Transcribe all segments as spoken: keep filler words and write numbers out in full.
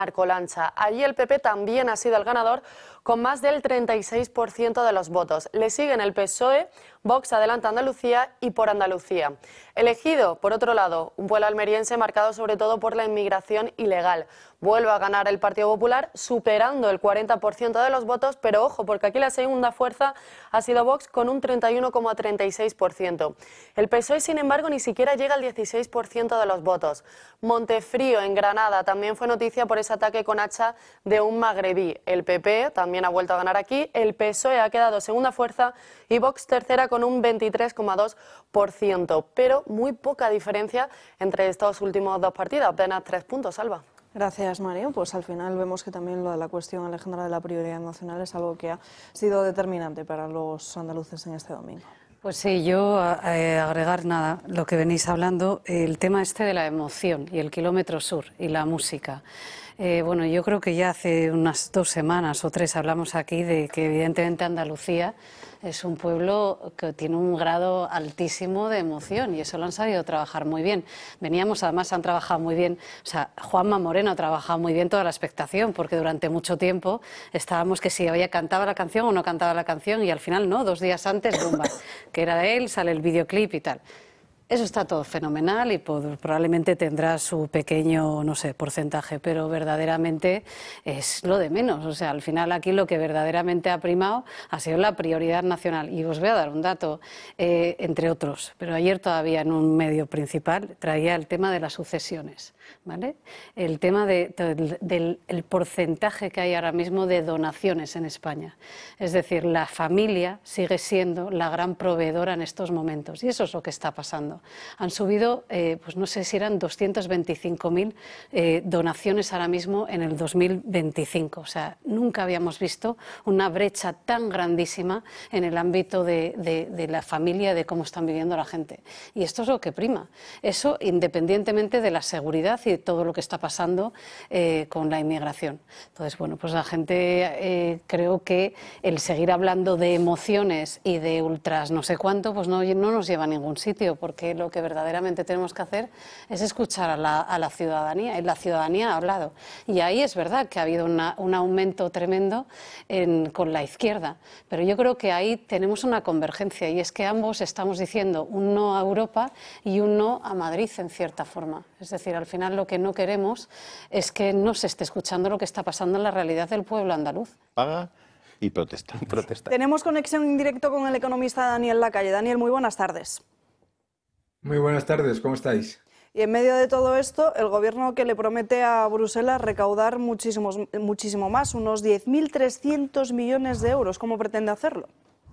Arcolancha. Allí el P P también ha sido el ganador con más del treinta y seis por ciento de los votos. Le siguen el P S O E, Vox Adelante Andalucía y Por Andalucía. Elegido, por otro lado, un pueblo almeriense marcado sobre todo por la inmigración ilegal. Vuelve a ganar el Partido Popular, superando el cuarenta por ciento de los votos, pero ojo, porque aquí la segunda fuerza ha sido Vox con un treinta y uno coma treinta y seis por ciento. El P S O E, sin embargo, ni siquiera llega al dieciséis por ciento de los votos. Montefrío, en Granada, también fue noticia por ese ataque con hacha de un magrebí. El P P también ha vuelto a ganar aquí, el P S O E ha quedado segunda fuerza y Vox tercera con un veintitrés coma dos por ciento. Pero muy poca diferencia entre estos últimos dos partidos, apenas tres puntos, Alba. Gracias, Mario. Pues al final vemos que también lo de la cuestión, Alejandra, de la prioridad nacional es algo que ha sido determinante para los andaluces en este domingo. Pues sí, yo eh, agregar nada, lo que venís hablando, el tema este de la emoción y el kilómetro sur y la música. Eh, bueno, yo creo que ya hace unas dos semanas o tres hablamos aquí de que evidentemente Andalucía es un pueblo que tiene un grado altísimo de emoción y eso lo han sabido trabajar muy bien. Veníamos, además han trabajado muy bien, o sea, Juanma Moreno ha trabajado muy bien toda la expectación porque durante mucho tiempo estábamos que si había cantaba la canción o no cantaba la canción y al final no, dos días antes, rumba, que era de él, sale el videoclip y tal. Eso está todo fenomenal y probablemente tendrá su pequeño, no sé, porcentaje, pero verdaderamente es lo de menos. O sea, al final aquí lo que verdaderamente ha primado ha sido la prioridad nacional. Y os voy a dar un dato, eh, entre otros, pero ayer todavía en un medio principal traía el tema de las sucesiones, ¿vale? El tema de, de, del el porcentaje que hay ahora mismo de donaciones en España. Es decir, la familia sigue siendo la gran proveedora en estos momentos y eso es lo que está pasando. Han subido, eh, pues no sé si eran doscientas veinticinco mil eh, donaciones ahora mismo en el dos mil veinticinco. O sea, nunca habíamos visto una brecha tan grandísima en el ámbito de, de, de la familia, de cómo están viviendo la gente. Y esto es lo que prima. Eso independientemente de la seguridad y de todo lo que está pasando eh, con la inmigración. Entonces, bueno, pues la gente eh, creo que el seguir hablando de emociones y de ultras no sé cuánto, pues no, no nos lleva a ningún sitio, porque lo que verdaderamente tenemos que hacer es escuchar a la, a la ciudadanía, y la ciudadanía ha hablado. Y ahí es verdad que ha habido una, un aumento tremendo en, con la izquierda, pero yo creo que ahí tenemos una convergencia y es que ambos estamos diciendo un no a Europa y un no a Madrid en cierta forma. Es decir, al final lo que no queremos es que no se esté escuchando lo que está pasando en la realidad del pueblo andaluz. Paga y protesta. protesta. Tenemos conexión en directo con el economista Daniel Lacalle. Daniel, muy buenas tardes. Muy buenas tardes, ¿cómo estáis? Y en medio de todo esto, el gobierno que le promete a Bruselas recaudar muchísimos, muchísimo más, unos diez mil trescientos millones de euros. ¿Cómo pretende hacerlo?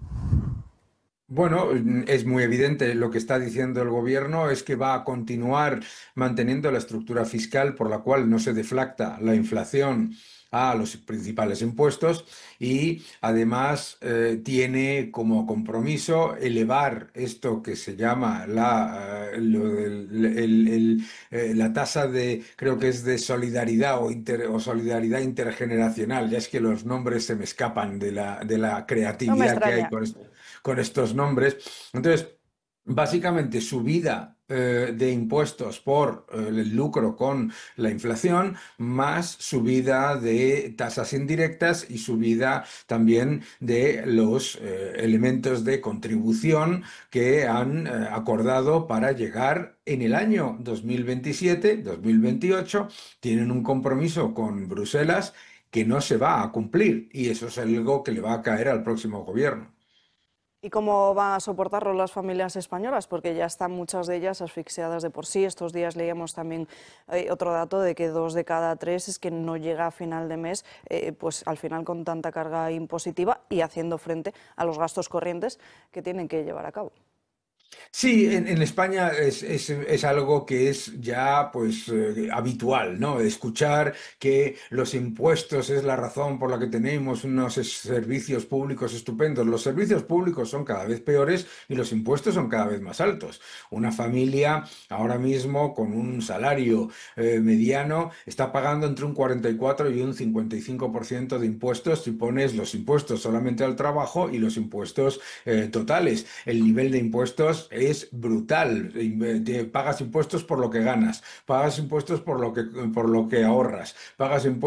Bueno, es muy evidente lo que está diciendo el gobierno es que va a continuar manteniendo la estructura fiscal por la cual no se deflacta la inflación a los principales impuestos y además eh, tiene como compromiso elevar esto que se llama la, eh, lo del- el- el, eh, la tasa de, creo que es de solidaridad o, inter- o solidaridad intergeneracional, ya es que los nombres se me escapan de la, de la No me creatividad que hay extraña. con, est- con estos nombres. Entonces, básicamente subida eh, de impuestos por eh, el lucro con la inflación, más subida de tasas indirectas y subida también de los eh, elementos de contribución que han eh, acordado para llegar en el año dos mil veintisiete, dos mil veintiocho. Tienen un compromiso con Bruselas que no se va a cumplir y eso es algo que le va a caer al próximo gobierno. ¿Y cómo van a soportarlo las familias españolas? Porque ya están muchas de ellas asfixiadas de por sí. Estos días leíamos también eh, otro dato de que dos de cada tres es que no llega a final de mes, eh, pues al final con tanta carga impositiva y haciendo frente a los gastos corrientes que tienen que llevar a cabo. Sí, en, en España es, es- es algo que es ya pues eh, habitual, ¿no? Escuchar que los impuestos es la razón por la que tenemos unos es- servicios públicos estupendos. Los servicios públicos son cada vez peores y los impuestos son cada vez más altos. Una familia ahora mismo con un salario eh, mediano está pagando entre un cuarenta y cuatro y un cincuenta y cinco por ciento de impuestos si pones los impuestos solamente al trabajo y los impuestos eh, totales. El nivel de impuestos impuestos es brutal. Te pagas impuestos por lo que ganas, pagas impuestos por lo que, por lo que ahorras, pagas impuestos